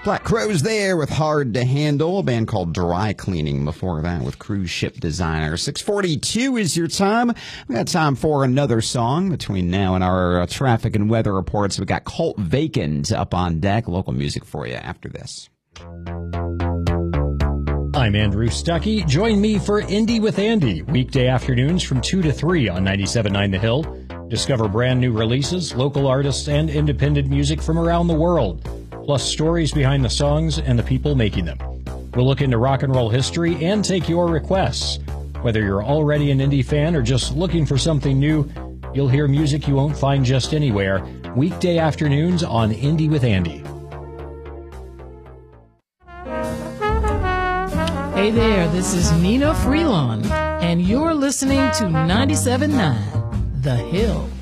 Black Crowes there with Hard to Handle, a band called Dry Cleaning before that with Cruise Ship Designer. 6:42 is your time. We got time for another song between now and our traffic and weather reports. We got Cult Vacant up on deck. Local music for you after this. I'm Andrew Stuckey. Join me for Indie with Andy, weekday afternoons from 2 to 3 on 97.9 The Hill. Discover brand new releases, local artists, and independent music from around the world, plus stories behind the songs and the people making them. We'll look into rock and roll history and take your requests. Whether you're already an indie fan or just looking for something new, you'll hear music you won't find just anywhere, weekday afternoons on Indie with Andy. Hey there, this is Nina Freelon, and you're listening to 97.9 The Hill.